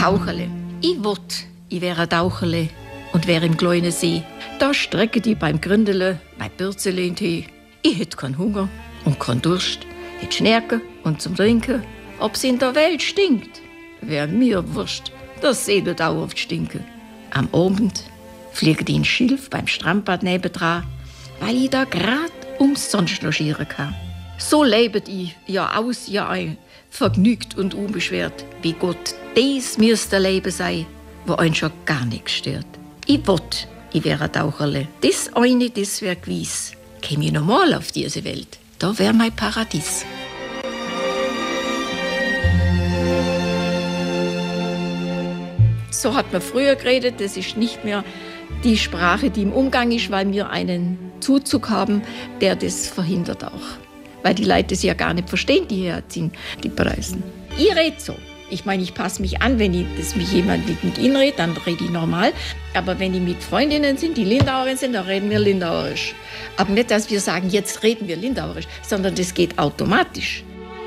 Taucherle. Ich wollt, ich wär ein Taucherle und wär im kleinen See. Da strecke die beim Gründele mein Bürzele in Tee. Ich hätt keinen Hunger und keinen Durst, hätt Schnärke und zum Trinken. Ob's in der Welt stinkt, wär mir wurscht, das See wird auch oft stinken. Am Abend fliege die in Schilf beim Strandbad nebendran, weil ich da grad umsonst logieren kann. So lebet ich Jahr aus, Jahr ein, vergnügt und unbeschwert, wie Gott dies müsste Leben sei, wo ein schon gar nichts stört. Ich wollt, ich wär ein Taucherle. Das wär gewiss. Käme ich normal auf diese Welt, da wär mein Paradies. So hat man früher geredet, das ist nicht mehr die Sprache, die im Umgang ist, weil wir einen Zuzug haben, der das verhindert auch. Weil die Leute das ja gar nicht verstehen, die hier sind, die Preisen. Ich rede so. Ich meine, ich passe mich an, wenn mich jemand mit inredet, dann rede ich normal. Aber wenn ich mit Freundinnen sind, die Lindauerinnen sind, dann reden wir Lindauerisch. Aber nicht, dass wir sagen, jetzt reden wir Lindauerisch, sondern das geht automatisch.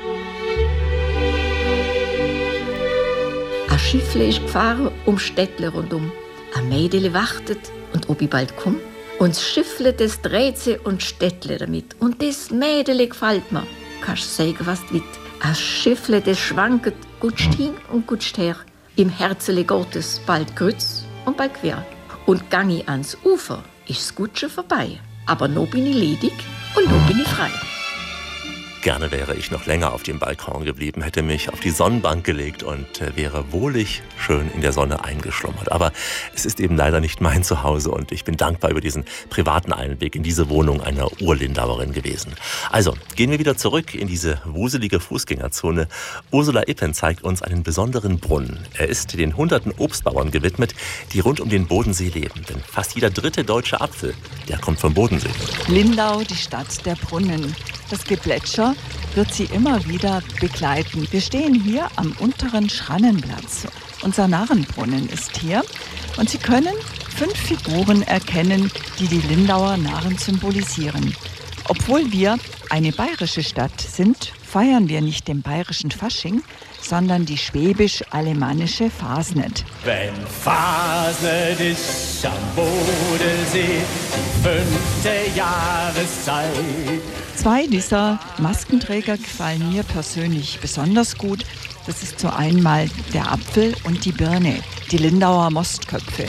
Ein Schiffle ist gefahren Städtle rundum. Ein Mädele wartet und ob ich bald komm. Und das Schiffle, das dreht sich und Städtle damit. Und das Mädele gefällt mir. Kannst sagen, was du willst. Ein Schiffle, das schwankt gut hin und gut her. Im Herzele Gottes bald kreuz und bald quer. Und gang ich ans Ufer, ist's gut schon vorbei. Aber noch bin ich ledig und noch bin ich frei. Gerne wäre ich noch länger auf dem Balkon geblieben, hätte mich auf die Sonnenbank gelegt und wäre wohlig schön in der Sonne eingeschlummert. Aber es ist eben leider nicht mein Zuhause und ich bin dankbar über diesen privaten Einblick in diese Wohnung einer Urlindauerin gewesen. Also, gehen wir wieder zurück in diese wuselige Fußgängerzone. Ursula Ippen zeigt uns einen besonderen Brunnen. Er ist den hunderten Obstbauern gewidmet, die rund um den Bodensee leben. Denn fast jeder dritte deutsche Apfel, der kommt vom Bodensee. Lindau, die Stadt der Brunnen. Das Geplätscher wird sie immer wieder begleiten. Wir stehen hier am unteren Schrannenplatz. Unser Narrenbrunnen ist hier und Sie können 5 Figuren erkennen, die die Lindauer Narren symbolisieren. Obwohl wir eine bayerische Stadt sind, feiern wir nicht den bayerischen Fasching, sondern die schwäbisch-alemannische Fasnet. Wenn Fasnet ist am Bodensee, die 5. Jahreszeit. 2 dieser Maskenträger gefallen mir persönlich besonders gut. Das ist so einmal der Apfel und die Birne, die Lindauer Mostköpfe.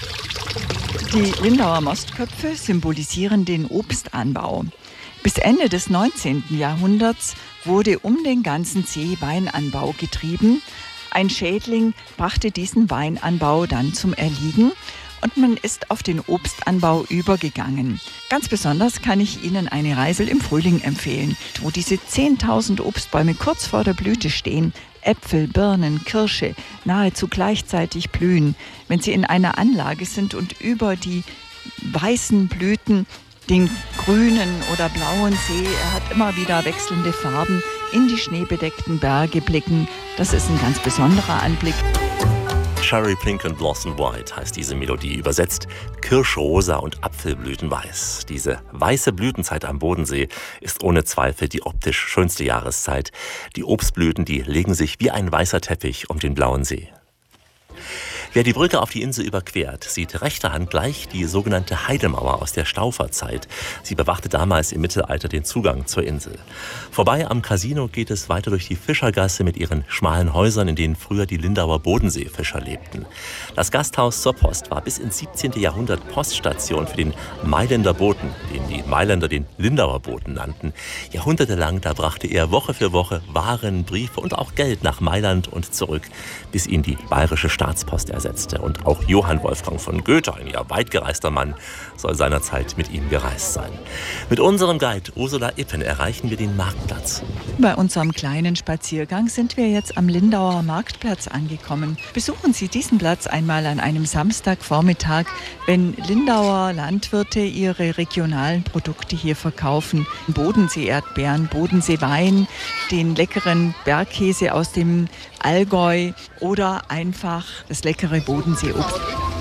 Die Lindauer Mostköpfe symbolisieren den Obstanbau. Bis Ende des 19. Jahrhunderts wurde um den ganzen See Weinanbau getrieben. Ein Schädling brachte diesen Weinanbau dann zum Erliegen und man ist auf den Obstanbau übergegangen. Ganz besonders kann ich Ihnen eine Reise im Frühling empfehlen, wo diese 10.000 Obstbäume kurz vor der Blüte stehen. Äpfel, Birnen, Kirsche nahezu gleichzeitig blühen. Wenn sie in einer Anlage sind und über die weißen Blüten den grünen oder blauen See, er hat immer wieder wechselnde Farben, in die schneebedeckten Berge blicken. Das ist ein ganz besonderer Anblick. Cherry Pink and Blossom White heißt diese Melodie, übersetzt Kirschrosa und Apfelblütenweiß. Diese weiße Blütenzeit am Bodensee ist ohne Zweifel die optisch schönste Jahreszeit. Die Obstblüten, die legen sich wie ein weißer Teppich um den blauen See. Wer die Brücke auf die Insel überquert, sieht rechter Hand gleich die sogenannte Heidemauer aus der Stauferzeit. Sie bewachte damals im Mittelalter den Zugang zur Insel. Vorbei am Casino geht es weiter durch die Fischergasse mit ihren schmalen Häusern, in denen früher die Lindauer Bodenseefischer lebten. Das Gasthaus zur Post war bis ins 17. Jahrhundert Poststation für den Mailänder Boten, den die Mailänder den Lindauer Boten nannten. Jahrhundertelang, da brachte er Woche für Woche Waren, Briefe und auch Geld nach Mailand und zurück, bis ihn die bayerische Staatspost ersetzte. Und auch Johann Wolfgang von Goethe, ein ja weit gereister Mann, soll seinerzeit mit ihm gereist sein. Mit unserem Guide Ursula Ippen erreichen wir den Marktplatz. Bei unserem kleinen Spaziergang sind wir jetzt am Lindauer Marktplatz angekommen. Besuchen Sie diesen Platz einmal an einem Samstagvormittag, wenn Lindauer Landwirte ihre regionalen Produkte hier verkaufen. Bodensee-Erdbeeren, Bodensee-Wein, den leckeren Bergkäse aus dem Allgäu oder einfach das leckere Bodenseeobst.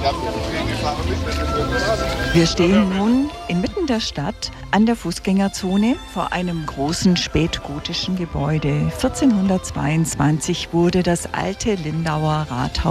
Wir stehen nun inmitten der Stadt an der Fußgängerzone vor einem großen spätgotischen Gebäude. 1422 wurde das alte Lindauer Rathaus